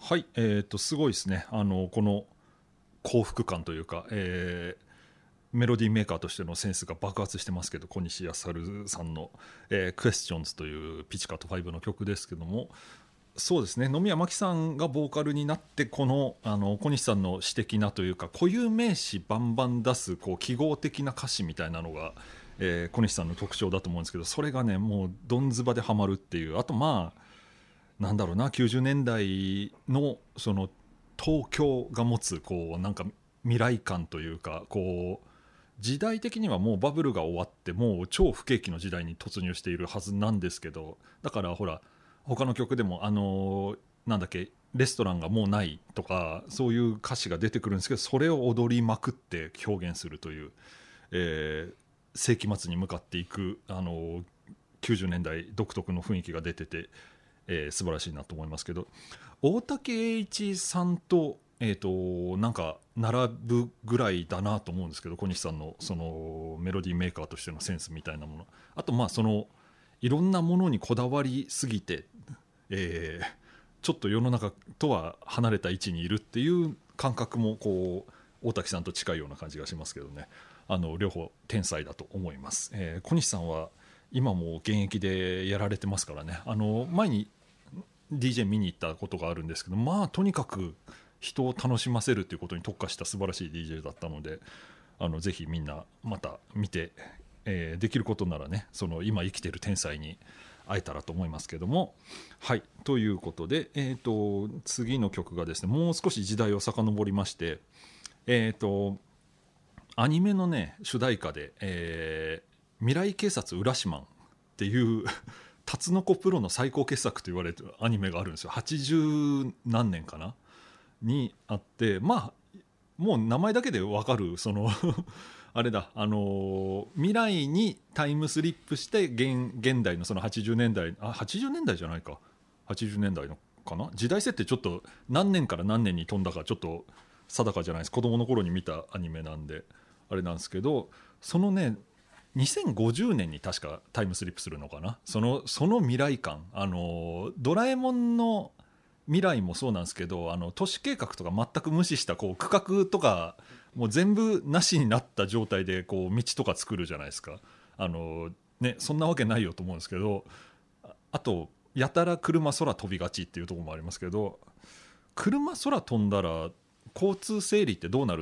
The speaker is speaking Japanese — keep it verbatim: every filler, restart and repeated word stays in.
はい、えー、とすごいですね、あのこの幸福感というか、えーメロディーメーカーとしてのセンスが爆発してますけど、小西康晴さんの、えー、Questions というピチカートファイブの曲ですけども、そうですね、野宮真貴さんがボーカルになって、このあの小西さんの詩的なというか固有名詞バンバン出すこう記号的な歌詞みたいなのが、えー小西さんの特徴だと思うんですけど、それがねもうどんずばでハマるっていう。あとまあなんだろうな、きゅうじゅうねんだいのその東京が持つこうなんか未来感というか、こう時代的にはもうバブルが終わってもう超不景気の時代に突入しているはずなんですけど、だからほら他の曲でもあのーなんだっけ、レストランがもうないとかそういう歌詞が出てくるんですけど、それを踊りまくって表現するという、えー世紀末に向かっていく、あのーきゅうじゅうねんだい独特の雰囲気が出てて、えー素晴らしいなと思いますけど、大竹栄一さんと,、えー、となんか並ぶぐらいだなと思うんですけど、小西さんのそのメロディーメーカーとしてのセンスみたいなもの、あとまあそのいろんなものにこだわりすぎて、えーちょっと世の中とは離れた位置にいるっていう感覚もこう大竹さんと近いような感じがしますけどね、あの両方天才だと思います。えー小西さんは今も現役でやられてますからね。あの前に ディージェー 見に行ったことがあるんですけど、まあとにかく人を楽しませるということに特化した素晴らしい ディージェー だったので、あのぜひみんなまた見て、えーできることならね、その今生きている天才に会えたらと思いますけども。はい、ということで、えー、と次の曲がですね、もう少し時代を遡りまして、えー、とアニメのね主題歌で、えー未来警察浦島っていうタツノコプロの最高傑作と言われるアニメがあるんですよ。はちじゅう何年かなにあって、まあもう名前だけで分かる、そのあれだ、あのー未来にタイムスリップして現現代のそのはちじゅうねんだい、あはちじゅうねんだいじゃないか、はちじゅうねんだいのかな、時代設定ちょっと何年から何年に飛んだかちょっと定かじゃないです。子供の頃に見たアニメなんであれなんですけど、そのねにせんごじゅうねんに確かタイムスリップするのかな、そのその未来感、あのドラえもんの未来もそうなんですけど、あの都市計画とか全く無視したこう区画とかもう全部なしになった状態でこう道とか作るじゃないですか。あの、ね、そんなわけないよと思うんですけど、ああとやたら車空飛びがちっていうところもありますけど、車空飛んだら交通整理ってどうなる